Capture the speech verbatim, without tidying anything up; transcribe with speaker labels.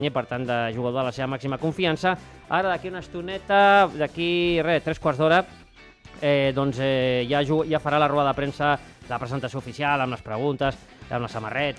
Speaker 1: per tant, de jugador de la seva màxima confiança. Ara, d'aquí una estoneta, d'aquí, res, tres quarts d'hora, eh, doncs eh, ja, ja farà la roda de premsa, la presentació oficial, amb les preguntes, amb la samarreta,